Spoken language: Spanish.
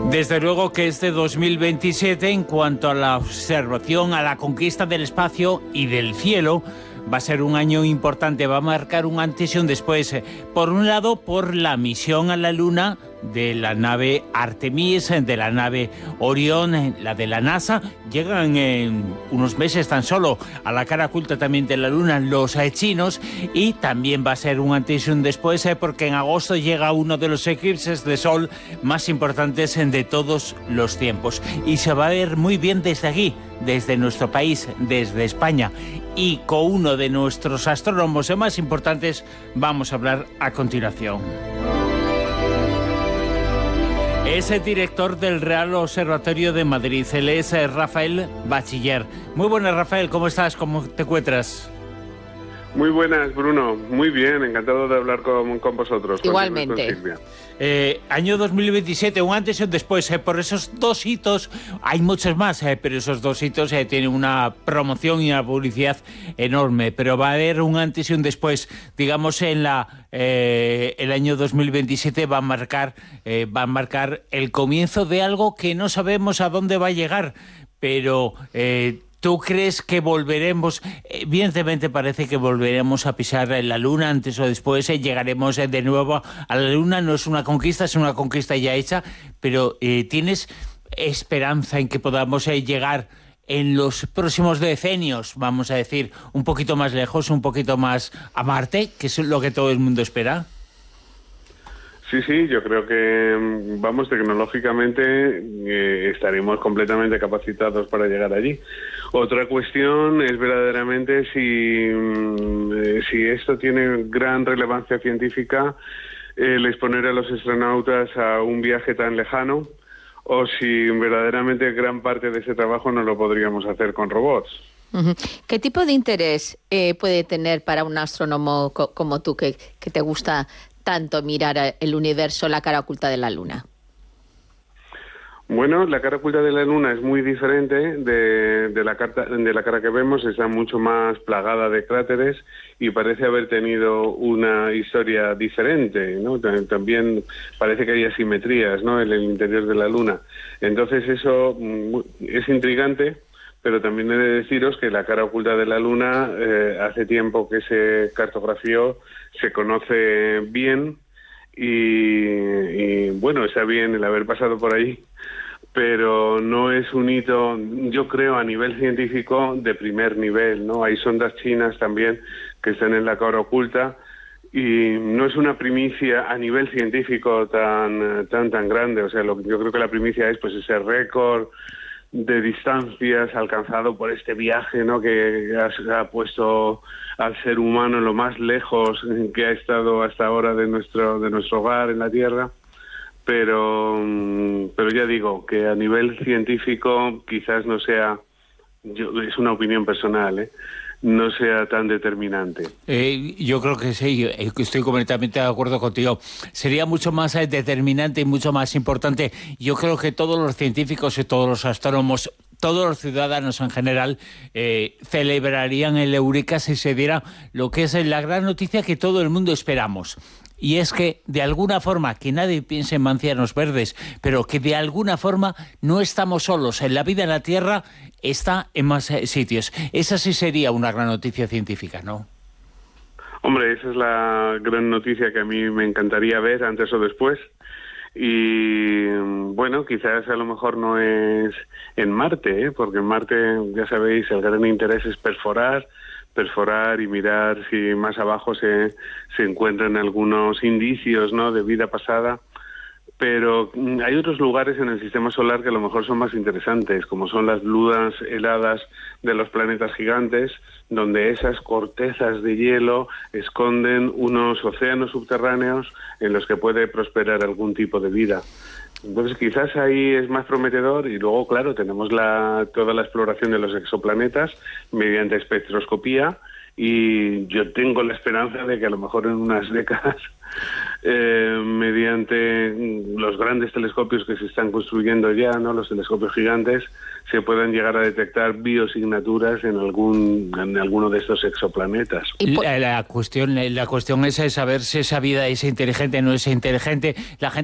Desde luego que este 2027, en cuanto a la observación, a la conquista del espacio y del cielo, va a ser un año importante, va a marcar un antes y un después. Por un lado, por la misión a la Luna de la nave Artemis, de la nave Orión, la de la NASA. Llegan en unos meses tan solo a la cara oculta también de la Luna los chinos, y también va a ser un antes y un después porque en agosto llega uno de los eclipses de sol más importantes de todos los tiempos. Y se va a ver muy bien desde aquí, desde nuestro país, desde España. Y con uno de nuestros astrónomos más importantes vamos a hablar a continuación. Es el director del Real Observatorio de Madrid. Él es Rafael Bachiller. Muy buenas, Rafael. ¿Cómo estás? ¿Cómo te encuentras? Muy buenas, Bruno. Muy bien, encantado de hablar con vosotros. Igualmente. Año 2027, un antes y un después. Por esos dos hitos, hay muchos más, pero esos dos hitos tienen una promoción y una publicidad enorme. Pero va a haber un antes y un después. Digamos, el año 2027 va a marcar el comienzo de algo que no sabemos a dónde va a llegar, pero... ¿Tú crees que volveremos? Evidentemente parece que volveremos a pisar la Luna antes o después, llegaremos de nuevo a la Luna. No es una conquista, es una conquista ya hecha, pero ¿tienes esperanza en que podamos llegar en los próximos decenios, vamos a decir, un poquito más lejos, un poquito más a Marte, que es lo que todo el mundo espera? Sí, yo creo que, tecnológicamente estaremos completamente capacitados para llegar allí. Otra cuestión es verdaderamente si esto tiene gran relevancia científica, el exponer a los astronautas a un viaje tan lejano, o si verdaderamente gran parte de ese trabajo no lo podríamos hacer con robots. ¿Qué tipo de interés puede tener para un astrónomo como tú, que te gusta tanto mirar el universo, la cara oculta de la Luna? Bueno, la cara oculta de la Luna es muy diferente de la cara que vemos. Está mucho más plagada de cráteres y parece haber tenido una historia diferente, ¿no? También parece que hay asimetrías, ¿no?, en el interior de la Luna. Entonces eso es intrigante, pero también he de deciros que la cara oculta de la Luna hace tiempo que se cartografió, se conoce bien y bueno, está bien el haber pasado por allí, pero no es un hito, yo creo, a nivel científico de primer nivel, ¿no? Hay sondas chinas también que están en la cara oculta y no es una primicia a nivel científico tan grande. O sea, yo creo que la primicia es pues ese récord de distancias alcanzado por este viaje, ¿no?, que ha puesto al ser humano lo más lejos que ha estado hasta ahora de nuestro hogar en la Tierra. Pero ya digo que a nivel científico quizás no sea, es una opinión personal, no sea tan determinante. Yo creo que sí, estoy completamente de acuerdo contigo. Sería mucho más determinante y mucho más importante. Yo creo que todos los científicos y todos los astrónomos, todos los ciudadanos en general, celebrarían el Eureka si se diera lo que es la gran noticia que todo el mundo esperamos. Y es que, de alguna forma, que nadie piense en marcianos verdes, pero que de alguna forma no estamos solos. La vida en la Tierra está en más sitios. Esa sí sería una gran noticia científica, ¿no? Hombre, esa es la gran noticia que a mí me encantaría ver antes o después. Y bueno, quizás a lo mejor no es en Marte, porque en Marte, ya sabéis, el gran interés es perforar y mirar si más abajo se encuentran algunos indicios, ¿no?, de vida pasada. Pero hay otros lugares en el sistema solar que a lo mejor son más interesantes, como son las lunas heladas de los planetas gigantes, donde esas cortezas de hielo esconden unos océanos subterráneos en los que puede prosperar algún tipo de vida. Entonces quizás ahí es más prometedor. Y luego, claro, tenemos toda la exploración de los exoplanetas mediante espectroscopía, y yo tengo la esperanza de que a lo mejor en unas décadas, mediante los grandes telescopios que se están construyendo ya, ¿no?, los telescopios gigantes, se puedan llegar a detectar biosignaturas en alguno de estos exoplanetas. La cuestión es saber si esa vida es inteligente o no es inteligente. La gente